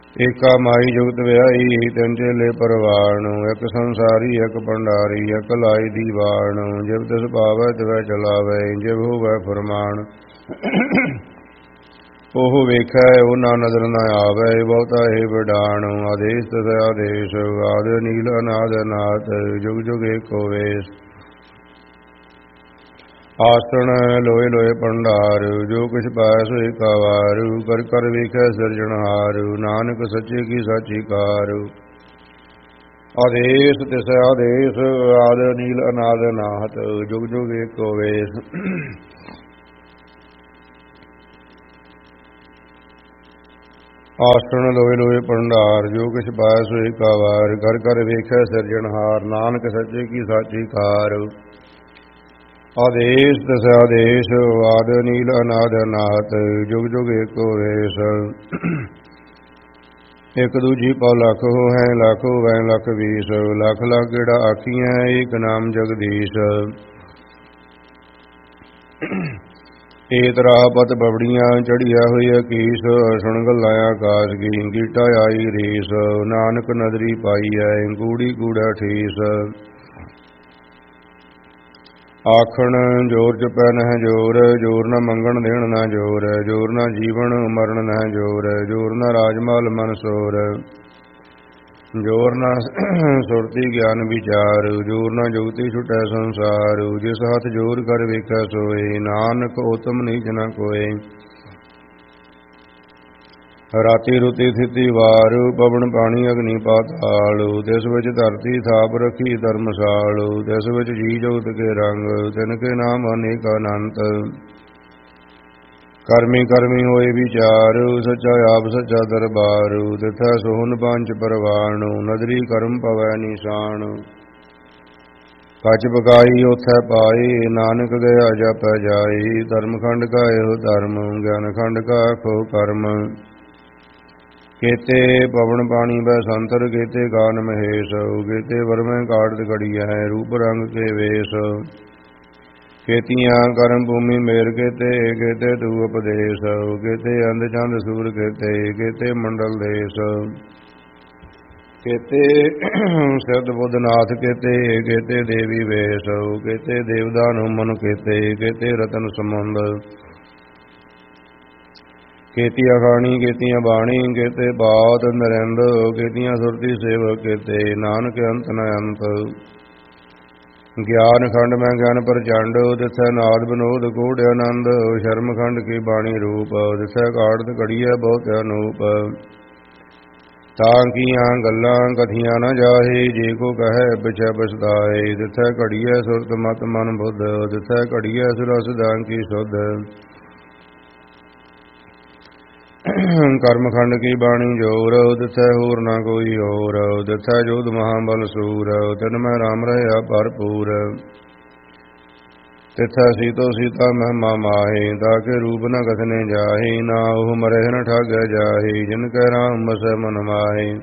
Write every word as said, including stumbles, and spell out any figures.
ਏਕਾ ਮਾਈ ਜੁਗਤ ਵਿਆਹੀ ਤਿੰਨ ਚੇਲੇ ਪਰਵਾਣ, ਇੱਕ ਸੰਸਾਰੀ ਇੱਕ ਭੰਡਾਰੀ ਇੱਕ ਲਾਈ ਦੀਵਾਨ। ਜਿਵ ਤਿਸ ਪਾਵੈ ਤਿਵੈ ਚਲਾਵੈ, ਜਿਵ ਹੋਵੈ ਫੁਰਮਾਨ। ਉਹ ਵੇਖੈ ਉਹ ਨਾ ਨਜ਼ਰ ਨ ਆਵੈ, ਬਹੁਤਾ ਇਹ ਵਿਡਾਣ। ਆਦੇਸ਼ ਤਿਸ ਆਦੇਸ਼ ਆਦਿ ਨੀਲ ਅਨਾਦ ਅਨਾਥ, ਜੁਗ ਜੁਗ ਏਕੋ ਵੇਸ। ਆਸਣ ਲੋਏ ਲੋਏ ਭੰਡਾਰ, ਜੋ ਕਿਛ ਪਾਇ ਸੋ ਏਕਾ ਵਾਰ। ਕਰ ਕਰ ਵੇਖੈ ਸਿਰਜਣਹਾਰ, ਨਾਨਕ ਸੱਚੇ ਕੀ ਸਾਚੀ ਕਾਰ। ਆਦੇਸ਼ ਤਿਸ ਆਦੇਸ਼ ਆਦਿ ਨੀਲ ਅਨਾਦ ਅਨਾਹਤ, ਜੁਗ ਜੁਗ ਏਕੋ ਵੇਸ। ਆਸਣ ਲੋਏ ਲੋਏ ਭੰਡਾਰ, ਜੋ ਕਿਛ ਪਾਇ ਸੋ ਏਕਾ ਵਾਰ। ਕਰ ਕਰ ਵੇਖੈ ਸਿਰਜਣਹਾਰ, ਨਾਨਕ ਸੱਚੇ ਕੀ ਸਾਚੀ ਕਾਰ। ਆਦੇਸ਼ ਤਿਸ ਆਦੇਸ਼ ਆਦਿ ਨੀਲ ਅਨਾਦ ਅਨਾਹਤ, ਜੁਗ ਜੁਗ ਏਕੋ ਵੇਸ। ਇੱਕ ਦੂਜੀ ਪਉ ਲੱਖ ਹੋਹੈ, ਲੱਖ ਹੋਵੈ ਲੱਖ ਵੀਸ। ਲੱਖ ਲੱਖ ਗੇੜਾ ਆਖੀਐ, ਏਕ ਨਾਮ ਜਗਦੀਸ਼। ਏਤ ਰਾਹ ਪਤ ਬਬੜੀਆਂ, ਚੜ੍ਹਿਆ ਹੋਈ ਅਕੀਸ। ਸੁਣ ਗੱਲਾਂ ਆਕਾਸ ਕੀ, ਗੀਟਾ ਆਈ ਰੀਸ। ਨਾਨਕ ਨਦਰੀ ਪਾਈਐ, ਕੂੜੀ ਕੂੜਾ ਠੀਸ। ਆਖਣ ਜੋਰ ਜਪੈ ਨਹਿ ਜੋਰ, ਜੋਰ ਨ ਮੰਗਣ ਦੇਣ ਨ ਜੋਰ। ਜੋਰ ਨ ਜੀਵਨ ਮਰਨ ਨਹਿ ਜੋਰ, ਜੋਰ ਨ ਰਾਜਮਾਲ ਮਨ ਸੋਰ। ਜੋਰ ਨ ਸੁਰਤੀ ਗਿਆਨ ਵਿਚਾਰ, ਜੋਰ ਨ ਜੁਗਤੀ ਛੁਟੈ ਸੰਸਾਰ। ਜਿਸ ਹੱਥ ਜੋਰ ਕਰ ਵੇਖੈ ਸੋਏ, ਨਾਨਕ ਉਤਮ ਨੀਚ ਨ ਕੋਏ। ਰਾਤੀ ਰੁਤੀ ਥਿਤੀ ਵਾਰ, ਪਵਨ ਪਾਣੀ ਅਗਨੀ ਪਾਤਾਲ। ਤਿਸ ਵਿੱਚ ਧਰਤੀ ਥਾਪ ਰੱਖੀ ਧਰਮਸਾਲ। ਤਿਸ ਵਿੱਚ ਜੀ ਜਗਤ ਕੇ ਰੰਗ, ਤਿਨ ਕੇ ਨਾਮ ਅਨੇਕ ਅਨੰਤ। ਕਰਮੀ ਕਰਮੀ ਹੋਏ ਵਿਚਾਰ, ਸੱਚਾ ਆਪ ਸੱਚਾ ਦਰਬਾਰ। ਤਿਥੈ ਸੋਹਨ ਪੰਚ ਪਰਵਾਣ, ਨਦਰੀ ਕਰਮ ਪਵੈ ਨਿਸ਼ਾਨ। ਕੱਚ ਪਕਾਈ ਉਥੈ ਪਾਈ, ਨਾਨਕ ਗਿਆ ਜਪੈ ਜਾਈ। ਧਰਮ ਖੰਡ ਕਾ ਇਹੋ ਧਰਮ, ਗਿਆਨ ਖੰਡ ਕਾ ਆਖੋ ਕਰਮ। ਕੇਤੇ ਪਵਨ ਪਾਣੀ ਬੈ ਸੰਤਰ, ਕੇਤੇ ਗਾਨ ਮਹੇਸ਼। ਕੇਤੇ ਵਰਮੈ ਕਾੜਤ ਘੜੀਐ, ਰੂਪ ਰੰਗ ਕੇ ਵੇਸ਼। ਕੇਤੀਆਂ ਕਰਮ ਭੂਮੀ ਮੇਰ ਕੇਤੇ, ਕੇਤੇ ਤੂ ਉਪਦੇਸ਼। ਕੇਤੇ ਅੰਧ ਚੰਦ ਸੂਰ ਕੇਤੇ, ਕੇਤੇ ਮੰਡਲ ਦੇਸ਼। ਕੇਤੇ ਸਿੱਧ ਬੁੱਧ ਨਾਥ ਕੇਤੇ, ਕੇਤੇ ਦੇਵੀ ਵੇਸ਼। ਕੇਤੇ ਦੇਵਦਾਨ ਮਨ ਕੇਤੇ, ਕੇਤੇ ਰਤਨ ਸਮੁੰਦ। ਕੇਤੀਆਂ ਖਾਣੀ ਕੇਤੀਆਂ ਬਾਣੀ, ਕੇਤੇ ਬਾਤ ਨਰਿੰਦ। ਕੇਤੀਆਂ ਸੁਰਤੀ ਸੇਵਕ ਕੇਤੇ, ਨਾਨਕ ਅੰਤ ਨ ਅੰਤ। ਗਿਆਨ ਖੰਡ ਮੈਂ ਗਿਆਨ ਪ੍ਰਚੰਡ, ਤਿਥੈ ਨਾਦ ਵਿਨੋਦ ਕੋੜਿ ਆਨੰਦ। ਸ਼ਰਮ ਖੰਡ ਕੀ ਬਾਣੀ ਰੂਪ, ਤਿਥੈ ਕਾੜਤ ਘੜੀਐ ਬਹੁਤ ਅਨੂਪ। ਤਾਂ ਕੀਆਂ ਗੱਲਾਂ ਕਥੀਆਂ ਨ ਜਾਹੇ, ਜੇ ਕੋ ਕਹੈ ਪਿਛੈ ਪਛਤਾਏ। ਤਿਥੈ ਘੜੀਐ ਸੁਰਤ ਮਤ ਮਨ ਬੁੱਧ, ਤਿਥੈ ਘੜੀਐ ਸੁਰਸ ਦਾਨ ਕੀ ਸੁਧ। ਕਰਮ ਖੰਡ ਕੀ ਬਾਣੀ ਜੋਰ, ਤਿਥੈ ਹੋਰ ਨਾ ਕੋਈ ਹੋਰ। ਤਿਥੈ ਜੋਧ ਮਹਾਬਲ ਸੂਰ, ਤਿਨ ਮੈਂ ਰਾਮ ਰਹਿਆ ਭਰਪੂਰ। ਤਿਥੈ ਸੀਤੋ ਸੀਤਾ ਮਹਿਮਾ ਮਾਹੀ, ਤਾਕੇ ਰੂਪ ਨ ਕਥਨੇ ਜਾਹੀ। ਨਾ ਉਹ ਮਰਹਿ ਨ ਠਾਗੈ ਜਾਹੀ, ਜਿਨ ਕੈ ਰਾਮ ਵਸੈ ਮਨ ਮਾਹੀ।